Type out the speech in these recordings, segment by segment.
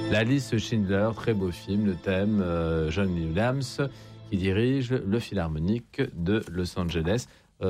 La liste Schindler, très beau film, le thème John Williams qui dirige le Philharmonique de Los Angeles.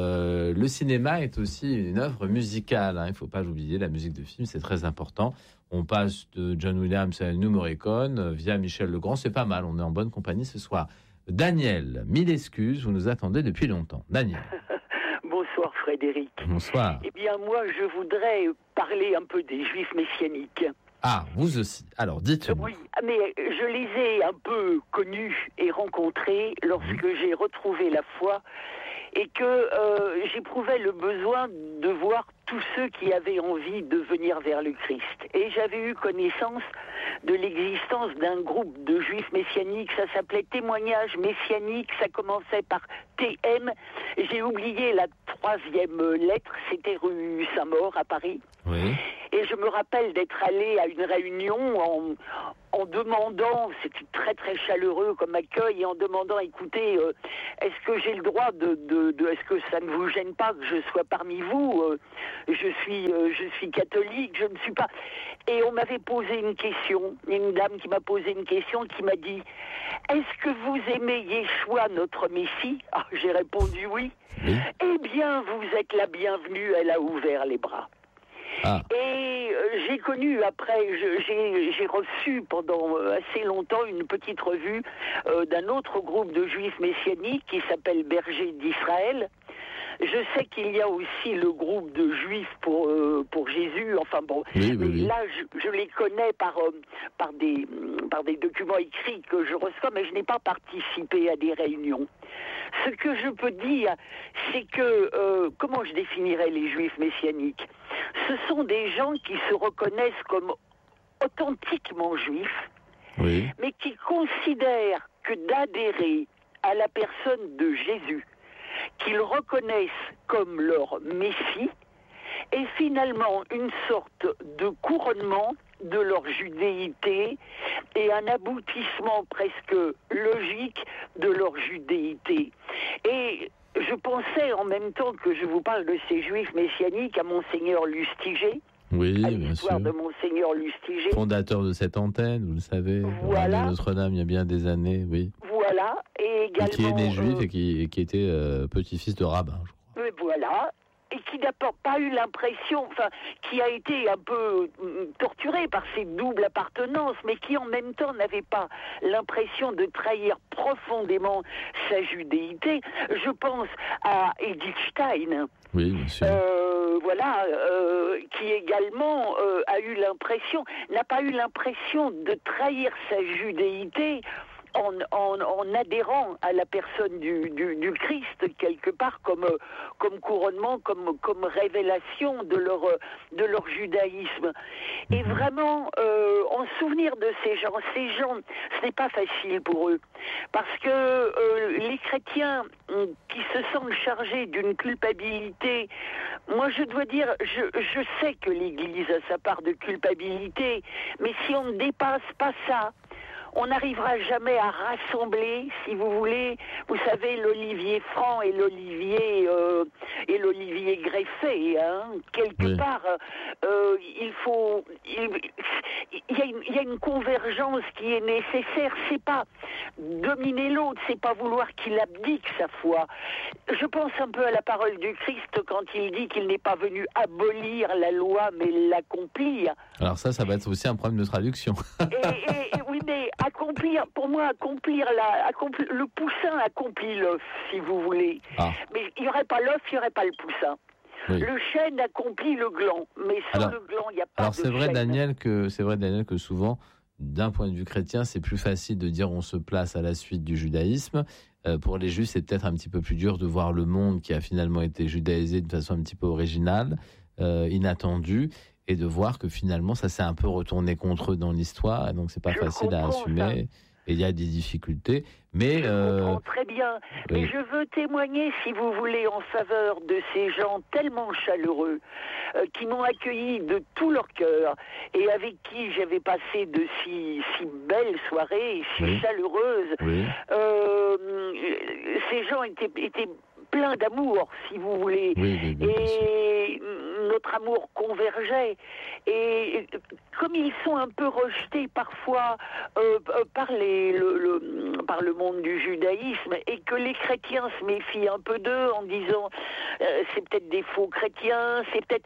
Le cinéma est aussi une œuvre musicale, il ne faut pas l'oublier, la musique de film c'est très important. On passe de John Williams à Ennio Morricone via Michel Legrand, c'est pas mal, on est en bonne compagnie ce soir. Daniel, mille excuses, vous nous attendez depuis longtemps. Daniel. Bonsoir Frédéric. Bonsoir. Eh bien moi je voudrais parler un peu des Juifs messianiques. Ah, vous aussi. Alors, dites-moi. Oui, mais je les ai un peu connus et rencontrés lorsque j'ai retrouvé la foi et que j'éprouvais le besoin de voir tous ceux qui avaient envie de venir vers le Christ. Et j'avais eu connaissance de l'existence d'un groupe de Juifs messianiques, ça s'appelait Témoignage messianique, ça commençait par TM, j'ai oublié la troisième lettre, c'était rue Saint-Maur à Paris. Oui. Et je me rappelle d'être allé à une réunion en demandant, c'était très très chaleureux comme accueil, et en demandant, écoutez, est-ce que j'ai le droit est-ce que ça ne vous gêne pas que je sois parmi vous je suis catholique, je ne suis pas... Et on m'avait posé une question, une dame qui m'a posé une question, qui m'a dit, est-ce que vous aimez Yeshua, notre Messie? Ah, j'ai répondu oui. Oui. Eh bien, vous êtes la bienvenue, elle a ouvert les bras. Ah. Et j'ai connu après, j'ai reçu pendant assez longtemps une petite revue d'un autre groupe de Juifs messianiques qui s'appelle Berger d'Israël. Je sais qu'il y a aussi le groupe de Juifs pour Jésus. Enfin bon, oui. Là je les connais par des documents écrits que je reçois, mais je n'ai pas participé à des réunions. Ce que je peux dire, c'est que comment je définirais les Juifs messianiques? Ce sont des gens qui se reconnaissent comme authentiquement juifs, Oui. mais qui considèrent que d'adhérer à la personne de Jésus, qu'ils reconnaissent comme leur Messie, est finalement une sorte de couronnement de leur judéité et un aboutissement presque logique de leur judéité. Et je pensais en même temps que je vous parle de ces Juifs messianiques à Monseigneur Lustiger. Oui, à bien l'histoire sûr. de Monseigneur Lustiger. Fondateur de cette antenne, vous le savez, Voilà. de Notre-Dame il y a bien des années, oui. Voilà, et également... Et qui est né juif et qui était petit-fils de rabbin, je crois. Voilà, et qui n'a pas eu l'impression, enfin, qui a été un peu torturé par ses doubles appartenances, mais qui en même temps n'avait pas l'impression de trahir profondément sa judéité. Je pense à Edith Stein. Oui, bien sûr. Qui également n'a pas eu l'impression de trahir sa judéité en adhérant à la personne du Christ quelque part comme couronnement, comme révélation de leur judaïsme. Et vraiment, en souvenir de ces gens, ce n'est pas facile pour eux, parce que les chrétiens qui se sentent chargés d'une culpabilité, moi je dois dire, je sais que l'Église a sa part de culpabilité, mais si on ne dépasse pas ça, on n'arrivera jamais à rassembler, si vous voulez, vous savez, l'olivier franc et l'olivier greffé. Quelque part, il y a une convergence qui est nécessaire. C'est pas dominer l'autre, c'est pas vouloir qu'il abdique sa foi. Je pense un peu à la parole du Christ quand il dit qu'il n'est pas venu abolir la loi, mais l'accomplir. Alors ça va être aussi un problème de traduction. Oui, mais accomplir, pour moi, le poussin accomplit l'œuf, si vous voulez. Ah. Mais il n'y aurait pas l'œuf, il n'y aurait pas le poussin. Oui. Le chêne accomplit le gland, mais sans le gland, il n'y a pas de chêne. C'est vrai, Daniel, que souvent, d'un point de vue chrétien, c'est plus facile de dire on se place à la suite du judaïsme. Pour les Juifs, c'est peut-être un petit peu plus dur de voir le monde qui a finalement été judaïsé de façon un petit peu originale, inattendue, et de voir que finalement, ça s'est un peu retourné contre eux dans l'histoire, et donc c'est pas facile à assumer. Ça. Et il y a des difficultés, mais... Je comprends très bien, oui. mais je veux témoigner, si vous voulez, en faveur de ces gens tellement chaleureux, qui m'ont accueilli de tout leur cœur, et avec qui j'avais passé de si belles soirées, si chaleureuses. Oui. Ces gens étaient plein d'amour, si vous voulez. Oui, et notre amour convergeait. Et comme ils sont un peu rejetés parfois par le monde du judaïsme, et que les chrétiens se méfient un peu d'eux en disant c'est peut-être des faux chrétiens,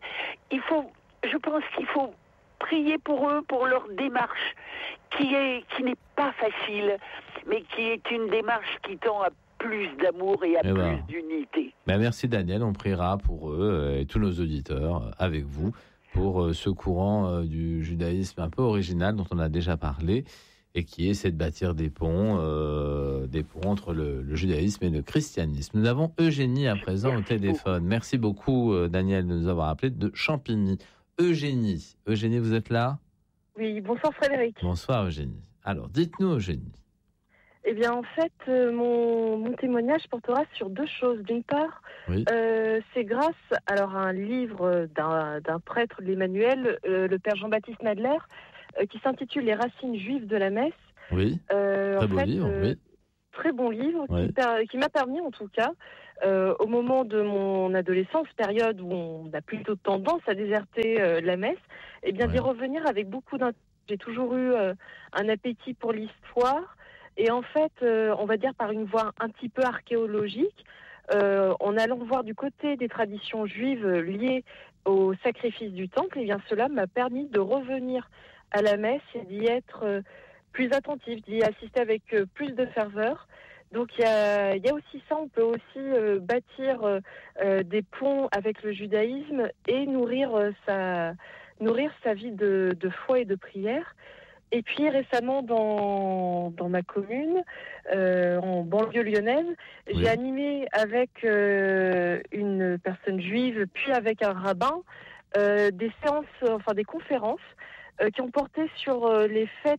je pense qu'il faut prier pour eux, pour leur démarche, qui n'est pas facile, mais qui est une démarche qui tend à plus d'amour et à plus d'unité. Merci Daniel, on priera pour eux et tous nos auditeurs avec vous pour ce courant du judaïsme un peu original dont on a déjà parlé et qui essaie de bâtir des ponts entre le judaïsme et le christianisme. Nous avons Eugénie à présent au téléphone. Merci beaucoup Daniel de nous avoir appelé de Champigny. Eugénie, vous êtes là ? Oui, bonsoir Frédéric. Bonsoir Eugénie. Alors, dites-nous Eugénie. Eh bien, en fait, mon témoignage portera sur deux choses. D'une part, c'est grâce à un livre d'un prêtre de l'Emmanuel, le père Jean-Baptiste Madler, qui s'intitule « Les racines juives de la messe ». Oui, très beau livre, oui. Très bon livre, qui m'a permis en tout cas, au moment de mon adolescence, période où on a plutôt tendance à déserter la messe, d'y revenir avec beaucoup d'intérêt. J'ai toujours eu un appétit pour l'histoire. Et en fait, on va dire par une voie un petit peu archéologique, en allant voir du côté des traditions juives liées au sacrifice du temple, cela m'a permis de revenir à la messe et d'y être plus attentif, d'y assister avec plus de ferveur. Donc il y a aussi ça, on peut aussi bâtir des ponts avec le judaïsme et nourrir sa vie de foi et de prière. Et puis récemment, dans ma commune, en banlieue lyonnaise, j'ai animé avec une personne juive, puis avec un rabbin, des conférences qui ont porté sur les fêtes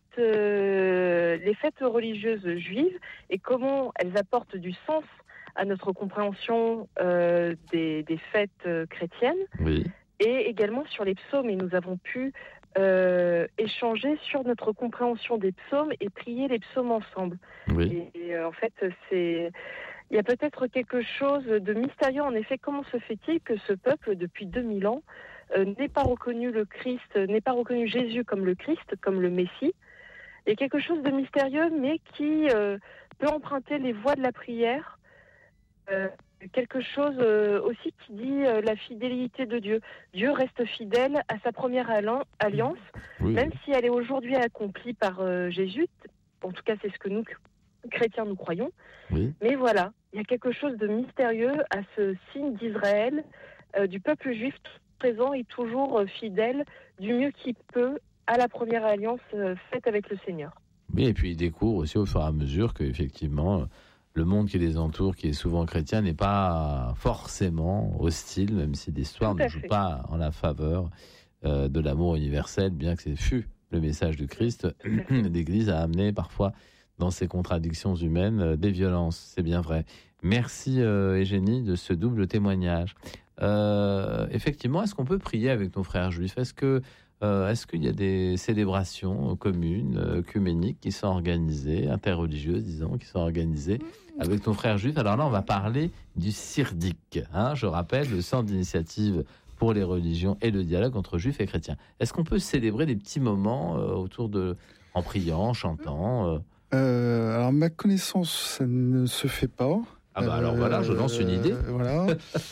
religieuses juives et comment elles apportent du sens à notre compréhension des fêtes chrétiennes. Oui. Et également sur les psaumes. Et nous avons pu échanger sur notre compréhension des psaumes et prier les psaumes ensemble. Oui. Et en fait, il y a peut-être quelque chose de mystérieux. En effet, comment se fait-il que ce peuple, depuis 2000 ans, n'ait pas reconnu le Christ, n'ait pas reconnu Jésus comme le Christ, comme le Messie? Il y a quelque chose de mystérieux, mais qui peut emprunter les voies de la prière. Quelque chose aussi qui dit la fidélité de Dieu. Dieu reste fidèle à sa première alliance, même si elle est aujourd'hui accomplie par Jésus. En tout cas, c'est ce que nous, chrétiens, nous croyons. Oui. Mais voilà, il y a quelque chose de mystérieux à ce signe d'Israël, du peuple juif présent et toujours fidèle, du mieux qu'il peut, à la première alliance faite avec le Seigneur. Oui, et puis il découvre aussi au fur et à mesure qu'effectivement, le monde qui les entoure, qui est souvent chrétien, n'est pas forcément hostile, même si l'histoire ne joue pas en la faveur de l'amour universel, bien que ce fût le message du Christ. L'Église a amené parfois, dans ses contradictions humaines, des violences. C'est bien vrai. Merci Eugénie de ce double témoignage. Effectivement, est-ce qu'on peut prier avec nos frères juifs ? Est-ce qu'il y a des célébrations communes, œcuméniques qui sont organisées, interreligieuses, disons, qui sont organisées avec nos frères juifs ? Alors là, on va parler du Sirdik. Je rappelle, le Centre d'initiative pour les religions et le dialogue entre juifs et chrétiens. Est-ce qu'on peut célébrer des petits moments en priant, en chantant Alors, ma connaissance, ça ne se fait pas. Alors voilà, je lance une idée. Voilà.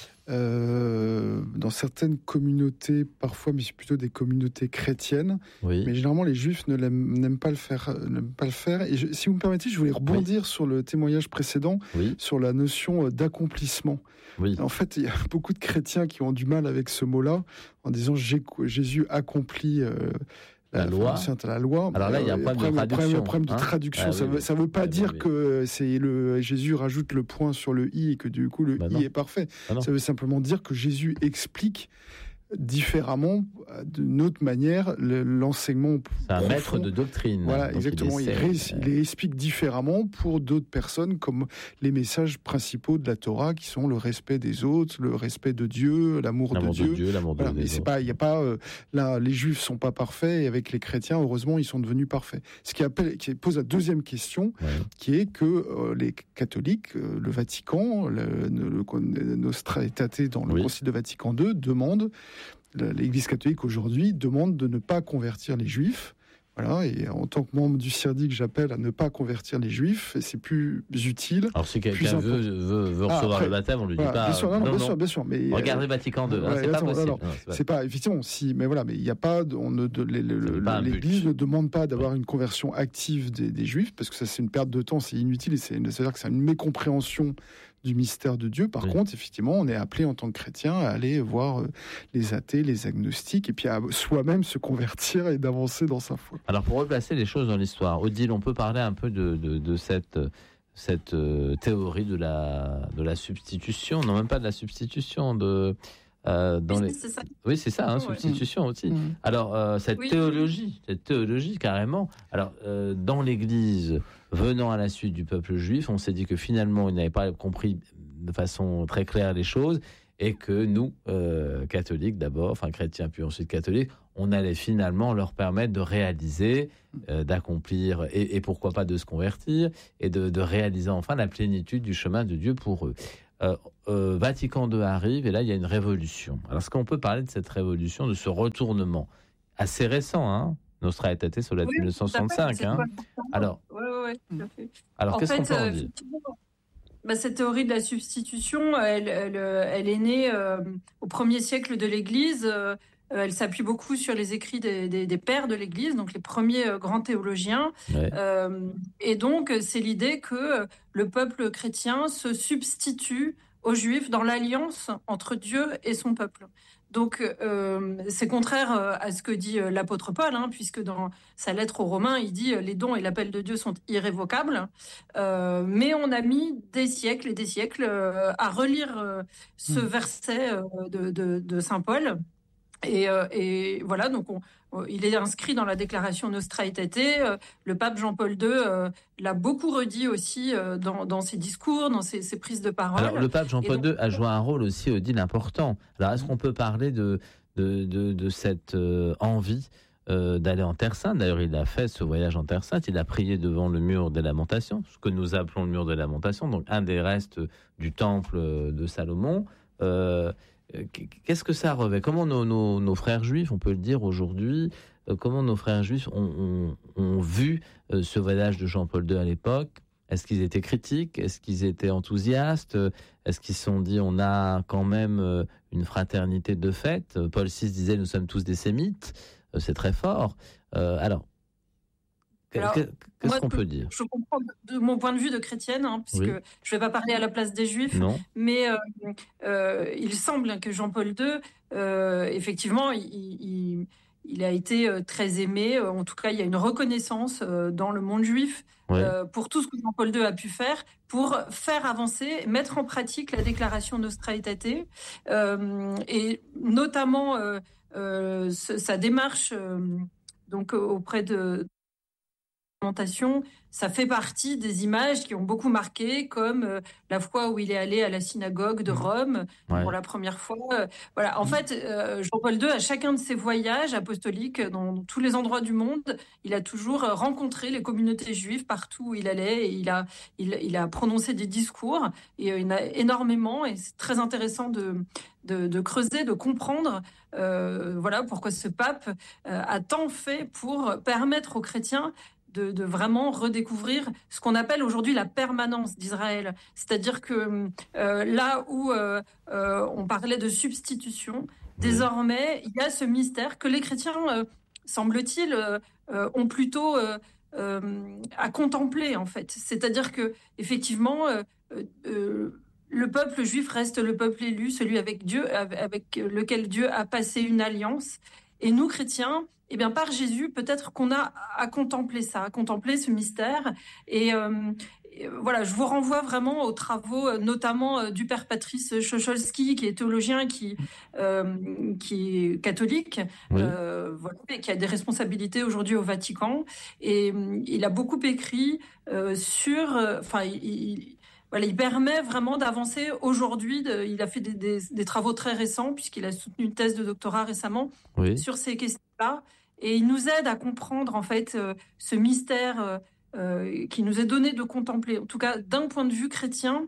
Dans certaines communautés, parfois, mais c'est plutôt des communautés chrétiennes, mais généralement les juifs n'aiment pas le faire. Et si vous me permettez, je voulais rebondir sur le témoignage précédent, sur la notion d'accomplissement. En fait, il y a beaucoup de chrétiens qui ont du mal avec ce mot-là, en disant Jésus accomplit la loi. Alors là, il y a un problème de traduction. Ça veut pas dire que Jésus rajoute le point sur le i et que du coup le i est parfait. Ça veut simplement dire que Jésus explique différemment, d'une autre manière, l'enseignement. C'est un maître de doctrine. Voilà, donc exactement. Il explique différemment pour d'autres personnes, comme les messages principaux de la Torah, qui sont le respect des autres, le respect de Dieu, l'amour de Dieu. L'amour de Dieu. Il y a pas là, les Juifs sont pas parfaits, et avec les chrétiens, heureusement, ils sont devenus parfaits. Ce qui pose la deuxième question, qui est que les catholiques, le Vatican, le Nostra Aetate dans le Concile de Vatican II, demandent l'Église catholique aujourd'hui demande de ne pas convertir les Juifs. Voilà, et en tant que membre du CIRDIC, j'appelle à ne pas convertir les Juifs, et c'est plus utile. Alors si quelqu'un veut recevoir le baptême, on lui dit pas. Bien sûr, mais regardez Vatican II, c'est pas possible. C'est pas effectivement mais il n'y a pas, l'Église ne demande pas d'avoir une conversion active des Juifs, parce que ça c'est une perte de temps, c'est inutile, et c'est-à-dire que c'est une mécompréhension du mystère de Dieu. Par contre, effectivement, on est appelé en tant que chrétien à aller voir les athées, les agnostiques, et puis à soi-même se convertir et d'avancer dans sa foi. Alors, pour replacer les choses dans l'histoire, Odile, on peut parler un peu de cette théorie de la substitution, non, même pas de la substitution, c'est ça. Oui, c'est ça, substitution aussi. Alors, cette théologie carrément. Alors, dans l'Église, venant à la suite du peuple juif, on s'est dit que finalement, ils n'avaient pas compris de façon très claire les choses, et que nous, catholiques d'abord, enfin chrétiens puis ensuite catholiques, on allait finalement leur permettre de réaliser, d'accomplir, et pourquoi pas de se convertir, et de réaliser enfin la plénitude du chemin de Dieu pour eux. Vatican II arrive, et là il y a une révolution. Alors est-ce qu'on peut parler de cette révolution, de ce retournement assez récent, Nostra Aetate sur la 1965. Alors, tout à fait. Alors qu'est-ce qu'on peut en dire? Cette théorie de la substitution, elle est née au 1er siècle de l'Église. Elle s'appuie beaucoup sur les écrits des pères de l'Église, donc les premiers grands théologiens. Ouais. Et donc, c'est l'idée que le peuple chrétien se substitue aux Juifs dans l'alliance entre Dieu et son peuple. Donc, c'est contraire à ce que dit l'apôtre Paul, puisque dans sa lettre aux Romains, il dit « Les dons et l'appel de Dieu sont irrévocables ». Mais on a mis des siècles et des siècles à relire ce verset de saint Paul. Et voilà, donc il est inscrit dans la déclaration Nostra Aetate. Le pape Jean-Paul II l'a beaucoup redit aussi dans ses discours, dans ses prises de parole. Alors le pape Jean-Paul II a joué un rôle aussi, Odile, important. Alors est-ce qu'on peut parler de cette envie d'aller en Terre Sainte? D'ailleurs, il a fait ce voyage en Terre Sainte. Il a prié devant le mur des Lamentations, ce que nous appelons le mur des Lamentations, donc un des restes du temple de Salomon. Qu'est-ce que ça revêt? Comment nos frères juifs, on peut le dire aujourd'hui, comment nos frères juifs ont vu ce voyage de Jean-Paul II à l'époque? Est-ce qu'ils étaient critiques? Est-ce qu'ils étaient enthousiastes? Est-ce qu'ils se sont dit on a quand même une fraternité de fait? Paul VI disait nous sommes tous des sémites. C'est très fort. Qu'est-ce qu'on peut dire? Je comprends de mon point de vue de chrétienne, puisque je ne vais pas parler à la place des Juifs, mais il semble que Jean-Paul II, effectivement, il a été très aimé. En tout cas, il y a une reconnaissance dans le monde juif pour tout ce que Jean-Paul II a pu faire pour faire avancer, mettre en pratique la déclaration Nostra Aetate, et notamment sa démarche donc auprès de ça fait partie des images qui ont beaucoup marqué, comme la fois où il est allé à la synagogue de Rome pour la première fois. Voilà. En fait, Jean-Paul II, à chacun de ses voyages apostoliques dans tous les endroits du monde, il a toujours rencontré les communautés juives partout où il allait, et il a prononcé des discours, et il y en a énormément, et c'est très intéressant de creuser, de comprendre pourquoi ce pape a tant fait pour permettre aux chrétiens de vraiment redécouvrir ce qu'on appelle aujourd'hui la permanence d'Israël. C'est-à-dire que là où on parlait de substitution, désormais, il y a ce mystère que les chrétiens, semble-t-il, ont plutôt à contempler, en fait. C'est-à-dire que, effectivement, le peuple juif reste le peuple élu, celui avec Dieu, avec lequel Dieu a passé une alliance. Et nous, chrétiens, par Jésus, peut-être qu'on a à contempler ça, à contempler ce mystère. Et voilà, je vous renvoie vraiment aux travaux, notamment du père Patrice Chocholski, qui est théologien, qui est catholique, et qui a des responsabilités aujourd'hui au Vatican. Et il a beaucoup écrit sur... il permet vraiment d'avancer aujourd'hui. Il a fait des travaux très récents, puisqu'il a soutenu une thèse de doctorat récemment sur ces questions-là. Et il nous aide à comprendre, en fait, ce mystère qui nous est donné de contempler. En tout cas, d'un point de vue chrétien,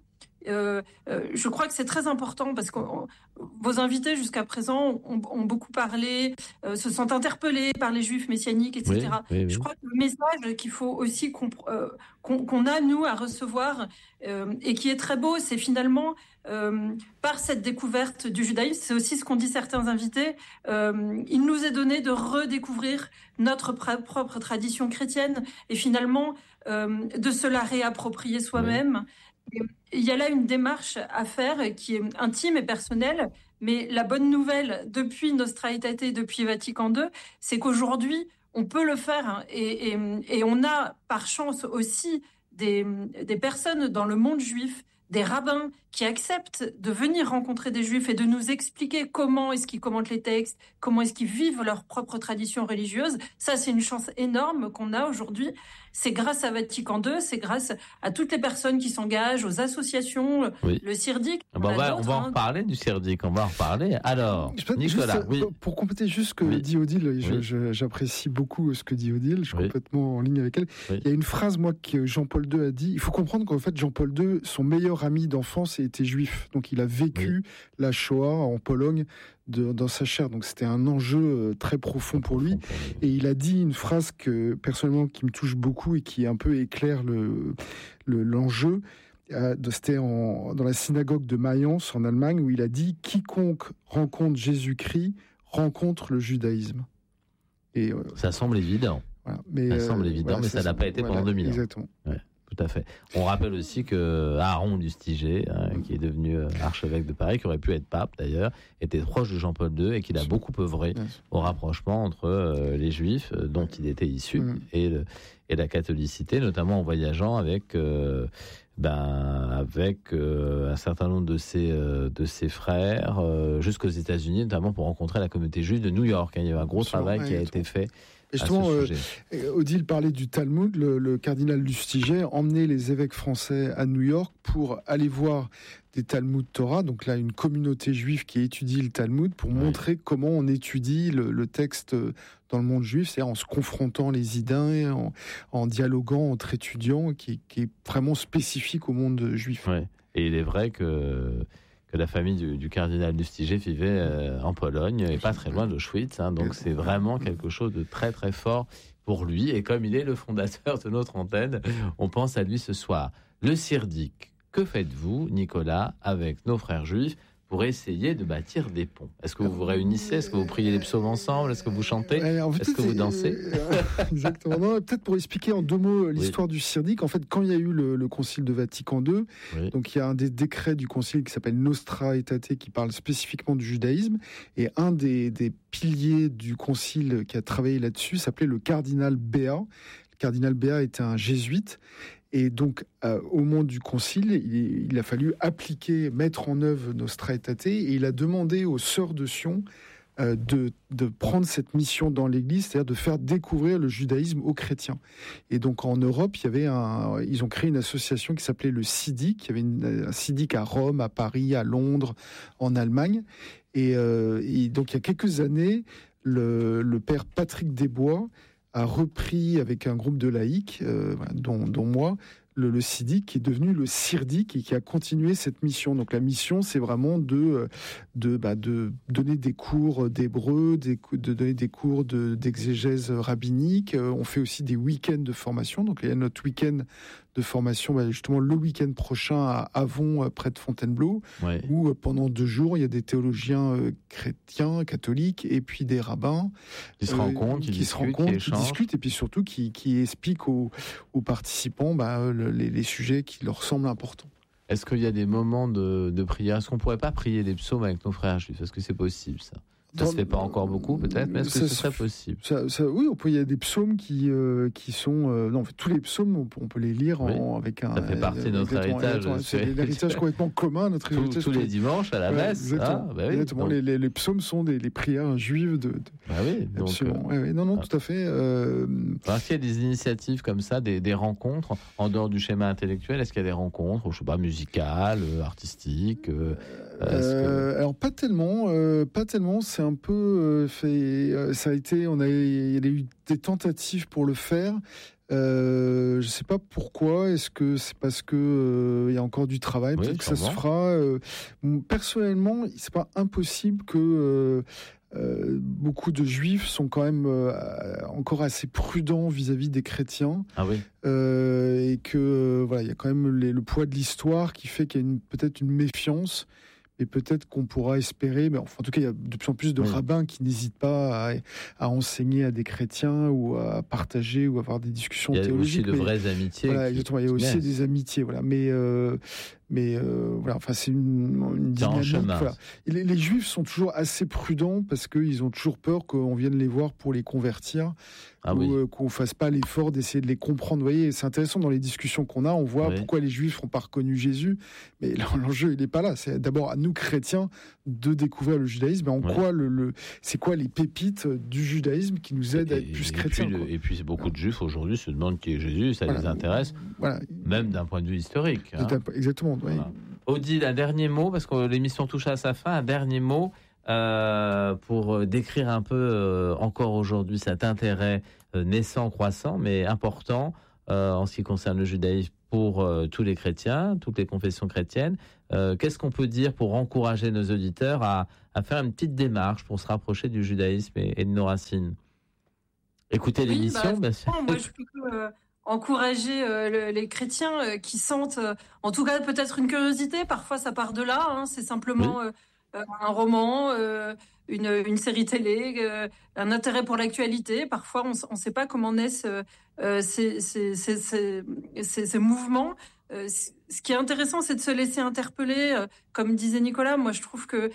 je crois que c'est très important parce que vos invités jusqu'à présent ont beaucoup parlé, se sentent interpellés par les Juifs messianiques, etc. Oui. Je crois que le message qu'il faut aussi qu'on a, nous, à recevoir, et qui est très beau, c'est finalement, par cette découverte du judaïsme, c'est aussi ce qu'ont dit certains invités, il nous est donné de redécouvrir notre propre tradition chrétienne et finalement de se la réapproprier soi-même. Oui. Il y a là une démarche à faire qui est intime et personnelle, mais la bonne nouvelle depuis Nostra Aetate, depuis Vatican II, c'est qu'aujourd'hui, on peut le faire, hein, et on a par chance aussi des personnes dans le monde juif, des rabbins qui acceptent de venir rencontrer des juifs et de nous expliquer comment est-ce qu'ils commentent les textes, comment est-ce qu'ils vivent leur propre tradition religieuse. Ça, c'est une chance énorme qu'on a aujourd'hui. C'est grâce à Vatican II, c'est grâce à toutes les personnes qui s'engagent, aux associations, le CIRDIC. On va en reparler du CIRDIC, on va en reparler. Alors, Nicolas, pour compléter juste ce que dit Odile, j'apprécie beaucoup ce que dit Odile, je suis complètement en ligne avec elle. Il y a une phrase, moi, que Jean-Paul II a dit. Il faut comprendre qu'en fait, Jean-Paul II, son meilleur ami d'enfance était juif. Donc, il a vécu la Shoah en Pologne dans sa chair. Donc, c'était un enjeu très profond pour lui. Et il a dit une phrase que, personnellement, qui me touche beaucoup et qui un peu éclaire l'enjeu. C'était dans la synagogue de Mayence, en Allemagne, où il a dit « Quiconque rencontre Jésus-Christ rencontre le judaïsme ». Et ça semble évident. Voilà. Mais ça n'a pas été pendant 2000 ans. Exactement. Ouais. Tout à fait. On rappelle aussi que Aaron Lustiger, qui est devenu archevêque de Paris, qui aurait pu être pape d'ailleurs, était proche de Jean-Paul II et qu'il a beaucoup œuvré au rapprochement entre les Juifs, dont il était issu, et la catholicité, notamment en voyageant avec un certain nombre de ses frères jusqu'aux États-Unis, notamment pour rencontrer la communauté juive de New York. Il y a eu un gros travail qui a été fait. Et justement, Odile parlait du Talmud. Le cardinal Lustiger emmenait les évêques français à New York pour aller voir des Talmud Torah, donc là une communauté juive qui étudie le Talmud, pour montrer comment on étudie le texte dans le monde juif, c'est-à-dire en se confrontant les idées, en dialoguant entre étudiants, qui est vraiment spécifique au monde juif. Ouais. Et il est vrai que la famille du cardinal Lustiger vivait en Pologne, et pas très loin d'Auschwitz, donc c'est vraiment quelque chose de très très fort pour lui, et comme il est le fondateur de notre antenne, on pense à lui ce soir. Le CIRDIC, que faites-vous, Nicolas, avec nos frères juifs pour essayer de bâtir des ponts? Est-ce que vous vous réunissez? Est-ce que vous priez les psaumes ensemble? Est-ce que vous chantez? Est-ce que vous dansez? Exactement. Non, peut-être pour expliquer en 2 mots l'histoire du CIRDIC. En fait, quand il y a eu le concile de Vatican II, donc il y a un des décrets du concile qui s'appelle Nostra Aetate, qui parle spécifiquement du judaïsme, et un des piliers du concile qui a travaillé là-dessus s'appelait le cardinal Béat. Le cardinal Béat était un jésuite. Et donc, au moment du concile, il a fallu mettre en œuvre Nostra Aetate, et il a demandé aux sœurs de Sion de prendre cette mission dans l'Église, c'est-à-dire de faire découvrir le judaïsme aux chrétiens. Et donc, en Europe, ils ont créé une association qui s'appelait le CIDIC. Il y avait un CIDIC à Rome, à Paris, à Londres, en Allemagne. Et donc, il y a quelques années, le père Patrick Desbois a repris avec un groupe de laïcs, dont moi, le CIDIC, qui est devenu le CIRDIC et qui a continué cette mission. Donc la mission, c'est vraiment de donner des cours d'hébreu, de donner des cours d'exégèse rabbinique. On fait aussi des week-ends de formation. Donc il y a notre week-end de formation, justement le week-end prochain à Avon, près de Fontainebleau, où pendant 2 jours, il y a des théologiens chrétiens, catholiques, et puis des rabbins qui se rencontrent, qui discutent, et puis surtout qui expliquent aux participants les sujets qui leur semblent importants. Est-ce qu'il y a des moments de prière? Est-ce qu'on ne pourrait pas prier des psaumes avec nos frères juifs? Est-ce que c'est possible, ça? Ça ne se fait pas encore beaucoup, peut-être, mais est-ce que ce serait possible? Oui, il y a des psaumes qui sont... non, en fait, tous les psaumes, on peut les lire avec un... Ça fait partie de notre héritage. C'est l'héritage complètement commun, notre héritage. Tous les dimanches, à la messe. Exactement. Les psaumes sont les prières juives de... oui, donc... Non, tout à fait. Est-ce qu'il y a des initiatives comme ça, des rencontres, en dehors du schéma intellectuel? Est-ce qu'il y a des rencontres, je ne sais pas, musicales, artistiques, Alors pas tellement. C'est un peu fait. Ça a été. Il y a eu des tentatives pour le faire. Je sais pas pourquoi. Est-ce que c'est parce que il y a encore du travail? Peut-être que ça se fera. Personnellement, c'est pas impossible que beaucoup de juifs sont quand même encore assez prudents vis-à-vis des chrétiens. Ah oui. Et que voilà, il y a quand même le poids de l'histoire qui fait qu'il y a peut-être une méfiance. Et peut-être qu'on pourra espérer, mais enfin, en tout cas, il y a de plus en plus de rabbins qui n'hésitent pas à enseigner à des chrétiens ou à partager ou à avoir des discussions théologiques. Il y a aussi de vraies amitiés. Voilà, exactement. Il y a aussi des amitiés, voilà. Mais voilà, enfin, c'est une dynamique. Voilà. Les Juifs sont toujours assez prudents parce qu'ils ont toujours peur qu'on vienne les voir pour les convertir. Qu'on fasse pas l'effort d'essayer de les comprendre. Vous voyez, c'est intéressant dans les discussions qu'on a, on voit pourquoi les Juifs n'ont pas reconnu Jésus, mais l'enjeu il n'est pas là. C'est d'abord à nous chrétiens de découvrir le judaïsme. Et en quoi c'est quoi les pépites du judaïsme qui nous aident à être plus chrétiens. Et puis beaucoup de Juifs aujourd'hui se demandent qui est Jésus, ça les intéresse, même d'un point de vue historique. Exactement. Oui. Voilà. Odile, un dernier mot parce que l'émission touche à sa fin. Un dernier mot. Pour décrire un peu encore aujourd'hui cet intérêt naissant, croissant, mais important en ce qui concerne le judaïsme pour tous les chrétiens, toutes les confessions chrétiennes. Qu'est-ce qu'on peut dire pour encourager nos auditeurs à faire une petite démarche pour se rapprocher du judaïsme et de nos racines? Écoutez l'émission, bien sûr. Moi, je peux encourager les chrétiens qui sentent, en tout cas peut-être une curiosité, parfois ça part de là, c'est simplement... un roman, une série télé, un intérêt pour l'actualité. Parfois, on ne sait pas comment naissent ces mouvements. Ce qui est intéressant, c'est de se laisser interpeller. Comme disait Nicolas, moi, je trouve que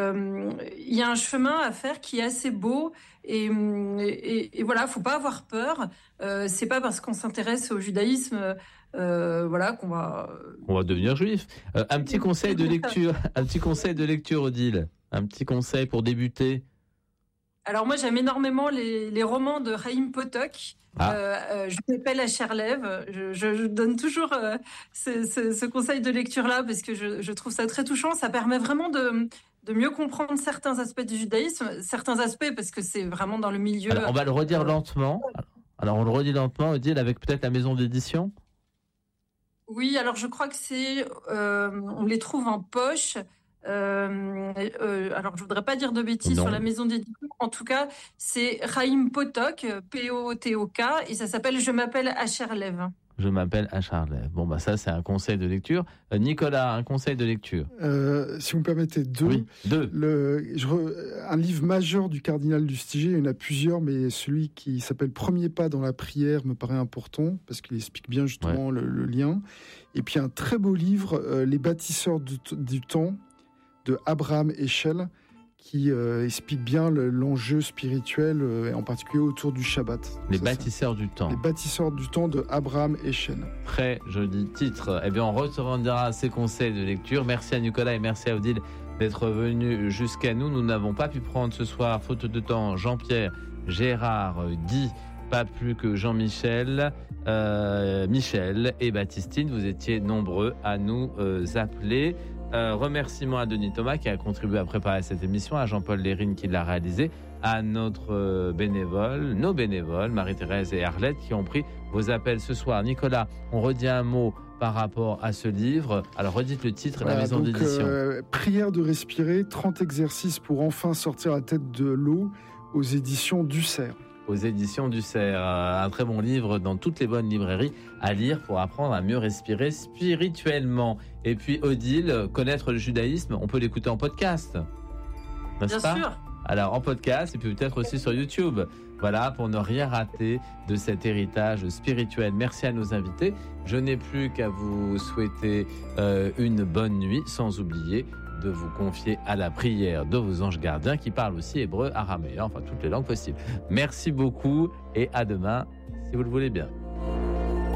y a un chemin à faire qui est assez beau. Et voilà, faut pas avoir peur. C'est pas parce qu'on s'intéresse au judaïsme qu'on va devenir juif. Un petit conseil de lecture, Odile. Un petit conseil pour débuter. Alors moi, j'aime énormément les romans de Chaim Potok. Je m'appelle à Cherlev. Je donne toujours ce conseil de lecture-là parce que je trouve ça très touchant. Ça permet vraiment de mieux comprendre certains aspects du judaïsme, certains aspects parce que c'est vraiment dans le milieu. Alors, on va le redire lentement. Alors, on le redit lentement, Odile, avec peut-être la maison d'édition. Oui, alors je crois que on les trouve en poche. Alors je voudrais pas dire de bêtises sur la maison d'édition. En tout cas, c'est Chaim Potok, P-O-T-O-K, et ça s'appelle Je m'appelle Asherlev. Je m'appelle Asherlev. Bon, ça c'est un conseil de lecture. Nicolas, un conseil de lecture. Si vous me permettez, deux. Un livre majeur du cardinal Lustiger, il y en a plusieurs, mais celui qui s'appelle Premier pas dans la prière me paraît important, parce qu'il explique bien justement le lien. Et puis un très beau livre, Les bâtisseurs du temps, de Abraham Heschel, qui explique bien l'enjeu spirituel, et en particulier autour du Shabbat. Les bâtisseurs du temps. Les bâtisseurs du temps de Abraham Heschel. Très joli titre. Eh bien, on retiendra ces conseils de lecture. Merci à Nicolas et merci à Odile d'être venus jusqu'à nous. Nous n'avons pas pu prendre ce soir, faute de temps, Jean-Pierre, Gérard, Guy, pas plus que Jean-Michel, Michel et Baptistine. Vous étiez nombreux à nous appeler. Remerciements à Denis Thomas qui a contribué à préparer cette émission, à Jean-Paul Lérine qui l'a réalisé, à nos bénévoles, Marie-Thérèse et Arlette qui ont pris vos appels ce soir. Nicolas, on redit un mot par rapport à ce livre. Alors redites le titre, la maison d'édition. Prière de respirer, 30 exercices pour enfin sortir la tête de l'eau, aux éditions Dussert. Aux éditions Dussert, un très bon livre dans toutes les bonnes librairies à lire pour apprendre à mieux respirer spirituellement. Et puis Odile, connaître le judaïsme, on peut l'écouter en podcast, n'est-ce pas ? Bien sûr. Alors en podcast et puis peut-être aussi sur YouTube. Voilà, pour ne rien rater de cet héritage spirituel. Merci à nos invités. Je n'ai plus qu'à vous souhaiter une bonne nuit, sans oublier de vous confier à la prière de vos anges gardiens qui parlent aussi hébreu, araméen, enfin toutes les langues possibles. Merci beaucoup et à demain, si vous le voulez bien.